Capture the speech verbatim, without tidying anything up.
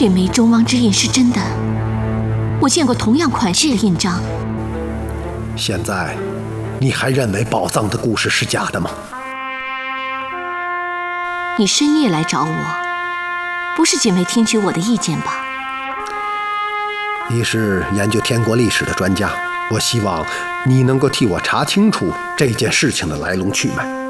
这枚周王之印是真的，我见过同样款式的印章。 现在，你还认为宝藏的故事是假的吗？ 你深夜来找我，不是姐妹听取我的意见吧？ 你是研究天国历史的专家，我希望你能够替我查清楚这件事情的来龙去脉。